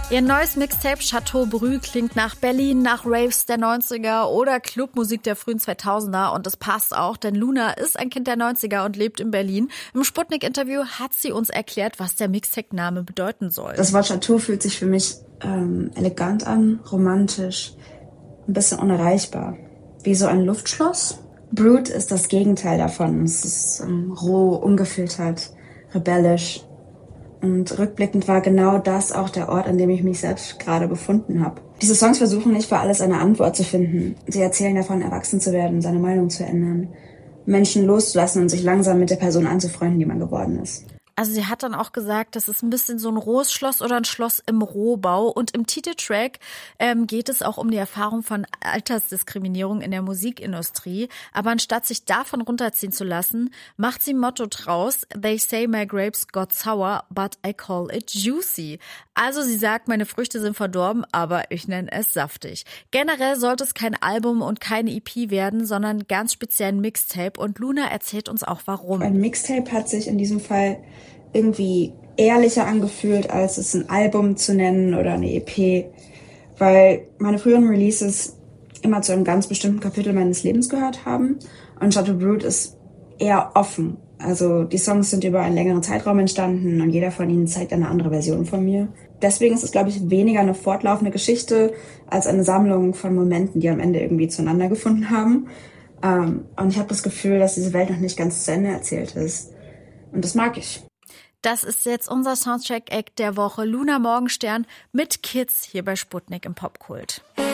Ihr neues Mixtape Chateau Brü klingt nach Berlin, nach Raves der 90er oder Clubmusik der frühen 2000er und das passt auch, denn Luna ist ein Kind der 90er und lebt in Berlin. Im Sputnik-Interview hat sie uns erklärt, was der Mixtape-Name bedeuten soll. Das Wort Chateau fühlt sich für mich elegant an, romantisch, ein bisschen unerreichbar, wie so ein Luftschloss. Brut ist das Gegenteil davon. Es ist roh, ungefiltert, rebellisch. Und rückblickend war genau das auch der Ort, an dem ich mich selbst gerade befunden habe. Diese Songs versuchen nicht für alles eine Antwort zu finden. Sie erzählen davon, erwachsen zu werden, seine Meinung zu ändern, Menschen loszulassen und sich langsam mit der Person anzufreunden, die man geworden ist. Also sie hat dann auch gesagt, das ist ein bisschen so ein rohes Schloss oder ein Schloss im Rohbau. Und im Titeltrack geht es auch um die Erfahrung von Altersdiskriminierung in der Musikindustrie. Aber anstatt sich davon runterziehen zu lassen, macht sie ein Motto draus: They say my grapes got sour, but I call it juicy. Also sie sagt, meine Früchte sind verdorben, aber ich nenne es saftig. Generell sollte es kein Album und keine EP werden, sondern ganz speziell ein Mixtape. Und Luna erzählt uns auch, warum. Ein Mixtape hat sich in diesem Fall irgendwie ehrlicher angefühlt, als es ein Album zu nennen oder eine EP, weil meine früheren Releases immer zu einem ganz bestimmten Kapitel meines Lebens gehört haben und Chateau Brut ist eher offen. Also die Songs sind über einen längeren Zeitraum entstanden und jeder von ihnen zeigt eine andere Version von mir. Deswegen ist es, glaube ich, weniger eine fortlaufende Geschichte als eine Sammlung von Momenten, die am Ende irgendwie zueinander gefunden haben. Und ich habe das Gefühl, dass diese Welt noch nicht ganz zu Ende erzählt ist. Und das mag ich. Das ist jetzt unser Soundtrack-Act der Woche. Luna Morgenstern mit Kids hier bei Sputnik im Popkult.